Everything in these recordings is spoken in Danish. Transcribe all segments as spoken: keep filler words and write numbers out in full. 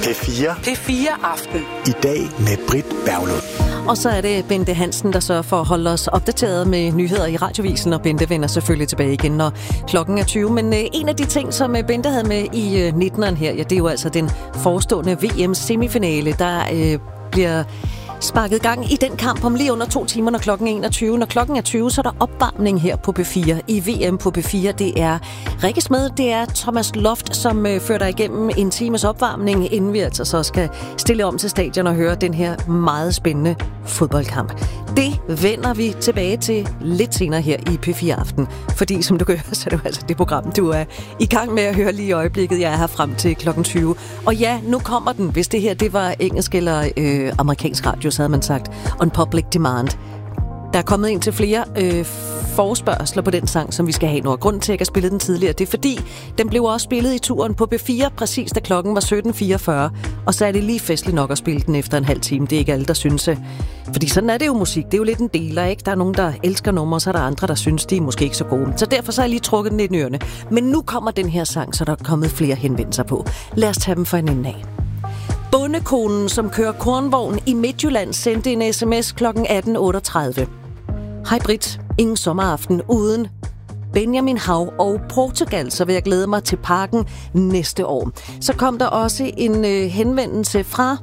P fire. P fire Aften. I dag med Britt Berglund. Og så er det Bente Hansen, der sørger for at holde os opdateret med nyheder i Radiovisen, og Bente vender selvfølgelig tilbage igen, når klokken er tyve. Men øh, en af de ting, som Bente havde med i øh, nitteneren her, ja, det er jo altså den forestående V M-semifinale, der øh, bliver sparket gang i den kamp om lige under to timer, når klokken er enogtyve. Når klokken er tyve, så er der opvarmning her på P fire. I V M på P fire, det er Rikke Smed, det er Thomas Loft, som øh, fører dig igennem en times opvarmning, inden vi altså så skal stille om til stadion og høre den her meget spændende fodboldkamp. Det vender vi tilbage til lidt senere her i P fire Aften, fordi som du kan høre, så er det jo altså det program, du er i gang med at høre lige i øjeblikket. Jeg er her frem til klokken tyve. Og ja, nu kommer den. Hvis det her det var engelsk eller øh, amerikansk radio, så havde man sagt on public demand. Der er kommet ind til flere øh, forespørgsler på den sang, som vi skal have nu. Og grunden til, at jeg ikke har spillet den tidligere, det er fordi, den blev også spillet i turen på P fire, præcis da klokken var sytten fireogfyrre. Og så er det lige festligt nok at spille den efter en halv time. Det er ikke alle, der synes det. Fordi sådan er det jo musik. Det er jo lidt en deler, ikke? Der er nogen, der elsker numre, så er der andre, der synes, de er måske ikke så gode. Så derfor så har jeg lige trukket den lidt i ørerne. Men nu kommer den her sang, så der er kommet flere henvendelser på. Lad os tage dem for en ende af. Bondekonen, som kører kornvogn i Midtjylland, sendte en sms klokken atten otteogtredive. Hej Britt, ingen sommeraften uden Benjamin Hav og Portugal, så vil jeg glæde mig til parken næste år. Så kom der også en øh, henvendelse fra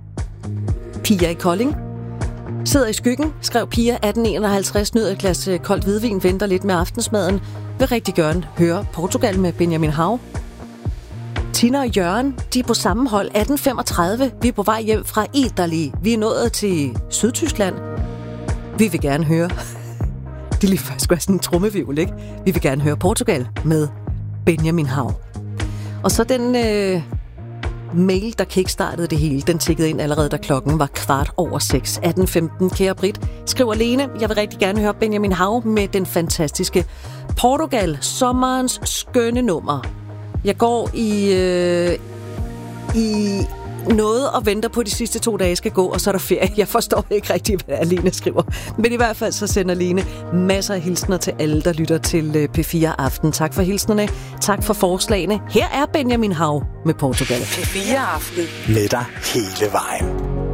Pia i Kolding. Sidder i skyggen, skrev Pia atten enoghalvtreds, nyder et glas øh, koldt hvidvin, venter lidt med aftensmaden. Vil rigtig gerne høre Portugal med Benjamin Hav. Tina og Jørgen, de er på samme hold, atten femogtredive. Vi er på vej hjem fra Italy. Vi er nået til Sydtyskland. Vi vil gerne høre... Det er lige før, skulle have sådan en trummevivl, ikke? Vi vil gerne høre Portugal med Benjamin Hav. Og så den øh, mail, der kickstartede det hele, den tikkede ind allerede, da klokken var kvart over seks. atten femten, kære Britt, skriver Lene, jeg vil rigtig gerne høre Benjamin Hav med den fantastiske Portugal, sommerens skønne nummer. Jeg går i, øh, i noget og venter på, de sidste to dage skal gå, og så er der ferie. Jeg forstår ikke rigtig, hvad Aline skriver. Men i hvert fald så sender Line masser af hilsner til alle, der lytter til P fire Aften. Tak for hilsnerne. Tak for forslagene. Her er Benjamin Hav med Portugal. P fire Aften. Med dig hele vejen.